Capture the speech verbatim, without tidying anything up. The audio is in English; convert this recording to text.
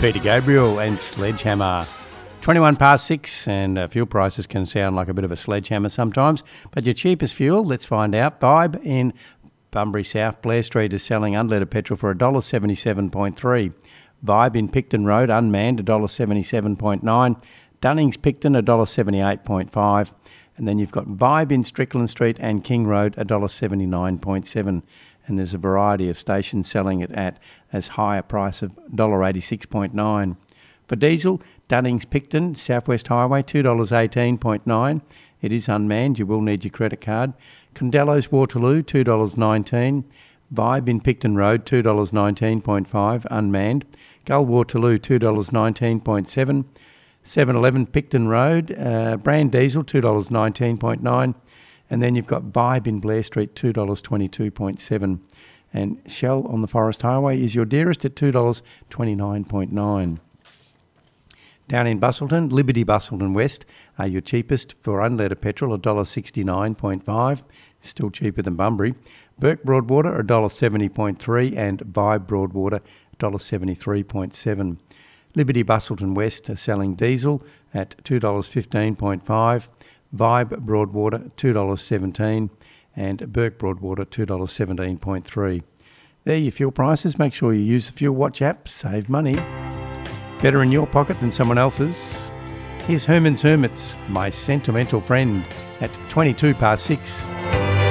Peter Gabriel and Sledgehammer. twenty-one past six, and uh, fuel prices can sound like a bit of a sledgehammer sometimes, but your cheapest fuel, let's find out. Vibe in Bunbury South, Blair Street, is selling unleaded petrol for one dollar seventy-seven point three. Vibe in Picton Road, unmanned, one dollar seventy-seven point nine. Dunnings Picton, one dollar seventy-eight point five. And then you've got Vibe in Strickland Street and King Road, one dollar seventy-nine point seven. And there's a variety of stations selling it at as high a price of one dollar eighty-six point nine. For diesel, Dunnings Picton, Southwest Highway, two dollars eighteen point nine. It is unmanned, you will need your credit card. Condello's Waterloo, two dollars nineteen. Vibe in Picton Road, two dollars nineteen point five, unmanned. Gull Waterloo, two dollars nineteen point seven. seven eleven Picton Road, uh, brand diesel, two dollars nineteen point nine. And then you've got Vibe in Blair Street, two dollars twenty-two point seven. And Shell on the Forest Highway is your dearest at two dollars twenty-nine point nine. Down in Busselton, Liberty Busselton West are your cheapest for unleaded petrol, one dollar sixty-nine point five, still cheaper than Bunbury. Burke Broadwater, one dollar seventy point three, and Vibe Broadwater, one dollar seventy-three point seven. Liberty Busselton West are selling diesel at two dollars fifteen point five, Vibe Broadwater, two dollars seventeen, and Burke Broadwater, two dollars seventeen point three. There are your fuel prices. Make sure you use the Fuel Watch app. Save money. Better in your pocket than someone else's. Here's Herman's Hermits, My Sentimental Friend, at twenty-two past six.